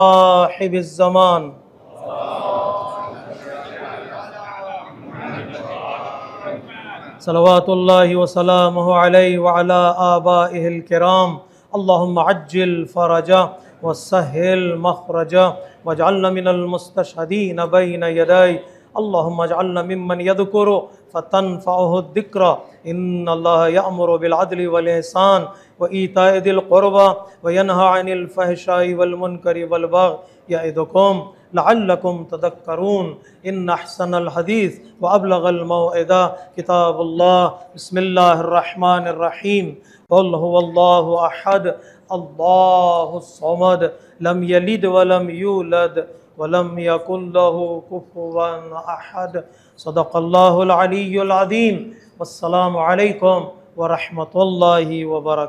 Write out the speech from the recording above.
साहिब ज़मान सलवातुल्लाहि व सलामुहु अलैहि व अला आबाइहिल किराम। अल्लाहुम्मा अज्जिल फरजा व सह्हिल मखरजा वजअलना मिनल मुस्तशहीदीन बैन यदै। अल्लाहुम्मा अजअलना मिम्मन यज़कुरु फतनफ़अहु ज़िक्रा। इन्नल्लाहा यअमुरु बिल अदलि वल इहसान व ईताइ ज़िल क़ुरबा व यनहा अनिल फ़हशाइ वल मुनकरि वल बग़य यइदुकुम लअल्लकुम तज़क्करून। इन्न अहसनल हदीस व अबलगल मौइज़ा किताबुल्लाह। बिस्मिल्लाहिर रहमानिर रहीम। क़ुल हुवल्लाहु अहद अल्लाहुस समद लम यलिद व लम यूलद व लम यकुल लहू कुफुवन अहद। सदक़ल्लाहुल अलियुल अज़ीम। वस्सलामु अलैकुम व रहमतुल्लाहि व बरकातुहू।